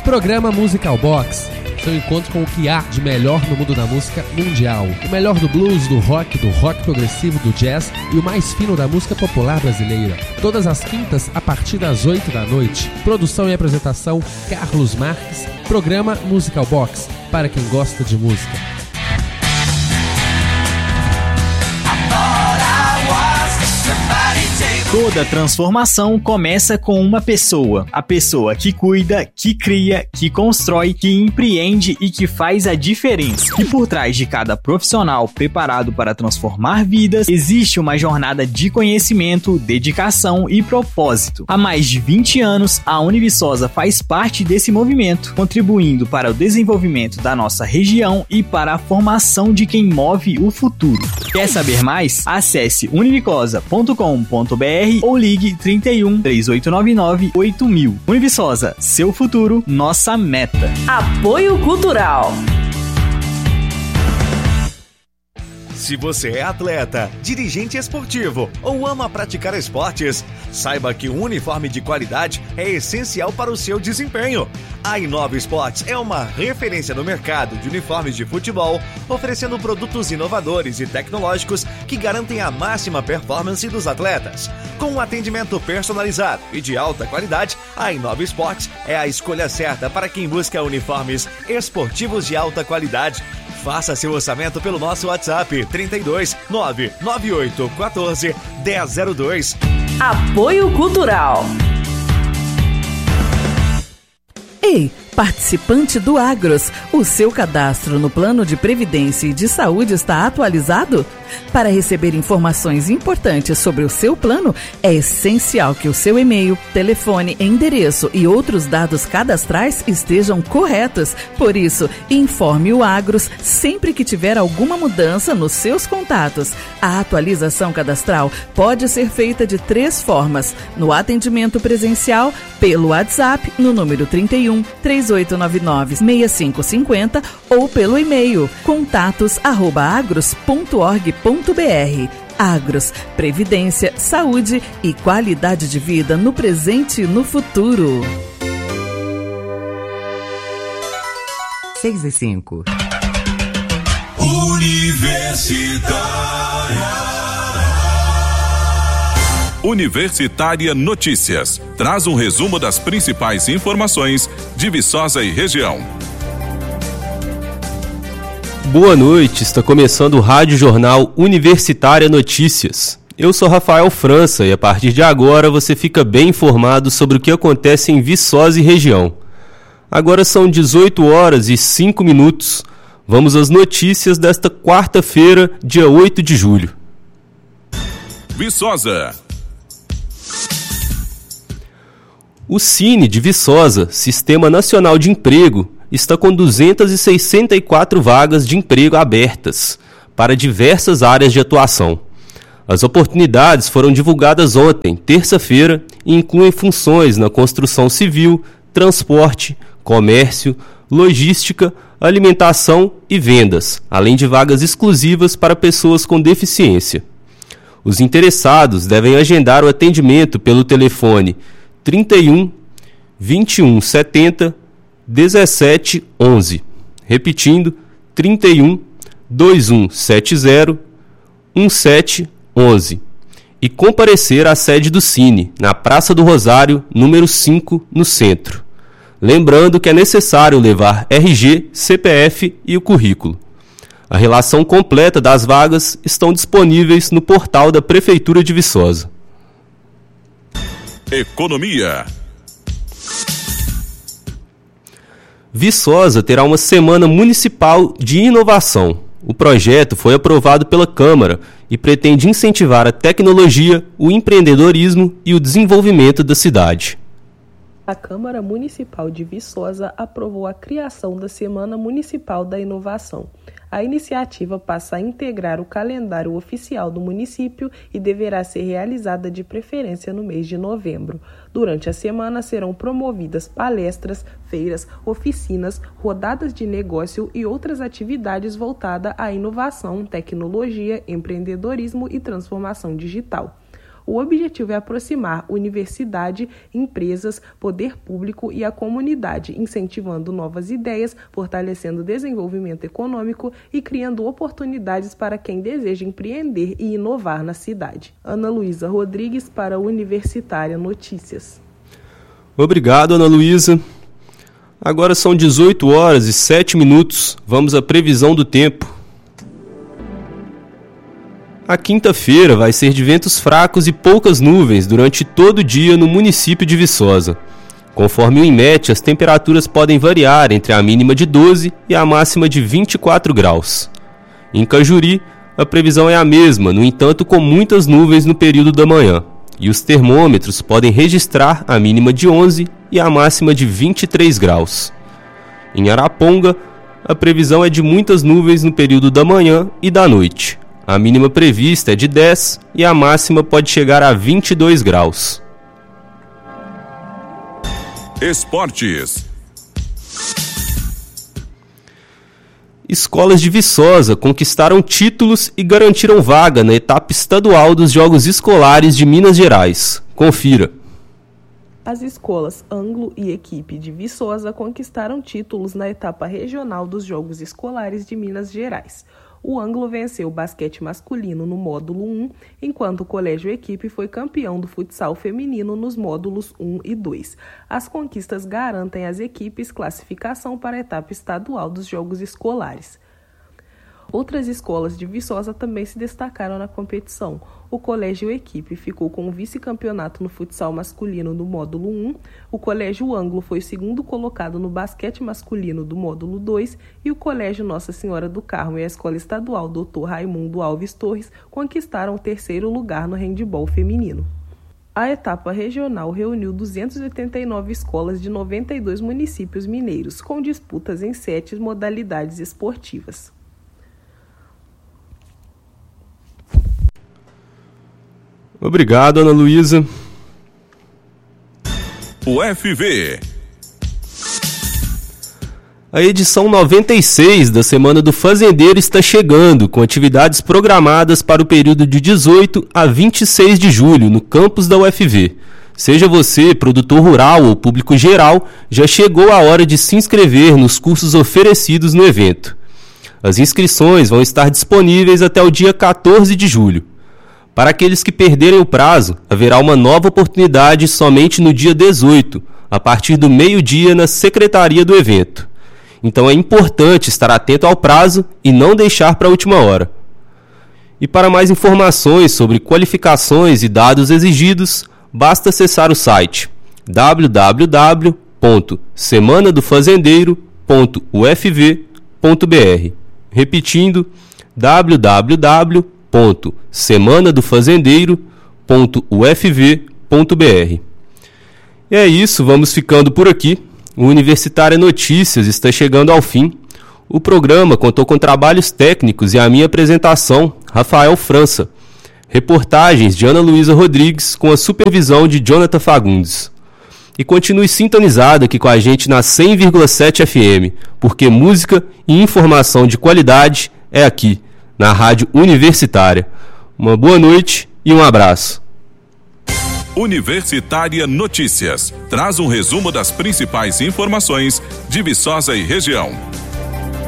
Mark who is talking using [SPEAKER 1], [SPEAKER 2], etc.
[SPEAKER 1] Programa Musical Box, seu encontro com o que há de melhor no mundo da música mundial. O melhor do blues, do rock progressivo, do jazz e o mais fino da música popular brasileira. Todas as quintas, a partir das 8 da noite. Produção e apresentação, Carlos Marques. Programa Musical Box, para quem gosta de música.
[SPEAKER 2] Toda transformação começa com uma pessoa. A pessoa que cuida, que cria, que constrói, que empreende e que faz a diferença. E por trás de cada profissional preparado para transformar vidas, existe uma jornada de conhecimento, dedicação e propósito. Há mais de 20 anos, a Univiçosa faz parte desse movimento, contribuindo para o desenvolvimento da nossa região e para a formação de quem move o futuro. Quer saber mais? Acesse univicosa.com.br ou ligue 31 3899 8000. Univiçosa, seu futuro, nossa meta.
[SPEAKER 3] Apoio Cultural.
[SPEAKER 4] Se você é atleta, dirigente esportivo ou ama praticar esportes, saiba que um uniforme de qualidade é essencial para o seu desempenho. A Inova Esportes é uma referência no mercado de uniformes de futebol, oferecendo produtos inovadores e tecnológicos que garantem a máxima performance dos atletas. Com um atendimento personalizado e de alta qualidade, a Inova Esportes é a escolha certa para quem busca uniformes esportivos de alta qualidade. Faça seu orçamento pelo nosso WhatsApp 32 998 14 1002.
[SPEAKER 3] Apoio Cultural. Ei, participante do Agros, o seu cadastro no Plano de Previdência e de Saúde está atualizado? Para receber informações importantes sobre o seu plano, é essencial que o seu e-mail, telefone, endereço e outros dados cadastrais estejam corretos. Por isso, informe o Agros sempre que tiver alguma mudança nos seus contatos. A atualização cadastral pode ser feita de 3 formas: no atendimento presencial, pelo WhatsApp, no número 31 3899 6550 ou pelo e-mail contatos@agros.org.br. Agros, previdência, saúde e qualidade de vida no presente e no futuro.
[SPEAKER 5] 6:05.
[SPEAKER 6] Universitária Notícias. Traz um resumo das principais informações de Viçosa e região.
[SPEAKER 7] Boa noite, está começando o Rádio Jornal Universitária Notícias. Eu sou Rafael França e a partir de agora você fica bem informado sobre o que acontece em Viçosa e região. Agora são 18h05. Vamos às notícias desta quarta-feira, dia 8 de julho.
[SPEAKER 6] Viçosa.
[SPEAKER 7] O Cine de Viçosa, Sistema Nacional de Emprego, está com 264 vagas de emprego abertas para diversas áreas de atuação. As oportunidades foram divulgadas ontem, terça-feira, e incluem funções na construção civil, transporte, comércio, logística, alimentação e vendas, além de vagas exclusivas para pessoas com deficiência. Os interessados devem agendar o atendimento pelo telefone 31 21 70 17 11, repetindo 31 21 70 17 11, e comparecer à sede do Cine, na Praça do Rosário, número 5, no centro. Lembrando que é necessário levar RG, CPF e o currículo. A relação completa das vagas estão disponíveis no portal da Prefeitura de Viçosa.
[SPEAKER 6] Economia.
[SPEAKER 7] Viçosa terá uma semana municipal de inovação. O projeto foi aprovado pela Câmara e pretende incentivar a tecnologia, o empreendedorismo e o desenvolvimento da cidade.
[SPEAKER 8] A Câmara Municipal de Viçosa aprovou a criação da Semana Municipal da Inovação. A iniciativa passa a integrar o calendário oficial do município e deverá ser realizada de preferência no mês de novembro. Durante a semana serão promovidas palestras, feiras, oficinas, rodadas de negócio e outras atividades voltadas à inovação, tecnologia, empreendedorismo e transformação digital. O objetivo é aproximar universidade, empresas, poder público e a comunidade, incentivando novas ideias, fortalecendo o desenvolvimento econômico e criando oportunidades para quem deseja empreender e inovar na cidade. Ana Luísa Rodrigues para Universitária Notícias.
[SPEAKER 7] Obrigado, Ana Luísa. Agora são 18 horas e 7 minutos. Vamos à previsão do tempo. A quinta-feira vai ser de ventos fracos e poucas nuvens durante todo o dia no município de Viçosa. Conforme o INMET, as temperaturas podem variar entre a mínima de 12 e a máxima de 24 graus. Em Cajuri, a previsão é a mesma, no entanto com muitas nuvens no período da manhã. E os termômetros podem registrar a mínima de 11 e a máxima de 23 graus. Em Araponga, a previsão é de muitas nuvens no período da manhã e da noite. A mínima prevista é de 10 e a máxima pode chegar a 22 graus.
[SPEAKER 6] Esportes.
[SPEAKER 7] Escolas de Viçosa conquistaram títulos e garantiram vaga na etapa estadual dos Jogos Escolares de Minas Gerais. Confira.
[SPEAKER 8] As escolas Anglo e Equipe de Viçosa conquistaram títulos na etapa regional dos Jogos Escolares de Minas Gerais. O Anglo venceu o basquete masculino no módulo 1, enquanto o Colégio Equipe foi campeão do futsal feminino nos módulos 1 e 2. As conquistas garantem às equipes classificação para a etapa estadual dos Jogos Escolares. Outras escolas de Viçosa também se destacaram na competição. O Colégio Equipe ficou com o vice-campeonato no futsal masculino do módulo 1, o Colégio Anglo foi o segundo colocado no basquete masculino do módulo 2 e o Colégio Nossa Senhora do Carmo e a Escola Estadual Dr. Raimundo Alves Torres conquistaram o terceiro lugar no handebol feminino. A etapa regional reuniu 289 escolas de 92 municípios mineiros, com disputas em 7 modalidades esportivas.
[SPEAKER 7] Obrigado, Ana Luísa.
[SPEAKER 6] UFV.
[SPEAKER 7] A edição 96 da Semana do Fazendeiro está chegando, com atividades programadas para o período de 18 a 26 de julho, no campus da UFV. Seja você produtor rural ou público geral, já chegou a hora de se inscrever nos cursos oferecidos no evento. As inscrições vão estar disponíveis até o dia 14 de julho. Para aqueles que perderem o prazo, haverá uma nova oportunidade somente no dia 18, a partir do meio-dia na secretaria do evento. Então é importante estar atento ao prazo e não deixar para a última hora. E para mais informações sobre qualificações e dados exigidos, basta acessar o site www.semanadofazendeiro.ufv.br. Repetindo, www.semanadofazendeiro.ufv.br. E é isso, vamos ficando por aqui. O Universitária Notícias está chegando ao fim. O programa contou com trabalhos técnicos e a minha apresentação, Rafael França. Reportagens de Ana Luísa Rodrigues com a supervisão de Jonathan Fagundes. E continue sintonizado aqui com a gente na 100,7 FM, porque música e informação de qualidade é aqui, na Rádio Universitária. Uma boa noite e um abraço.
[SPEAKER 6] Universitária Notícias. Traz um resumo das principais informações de Viçosa e região.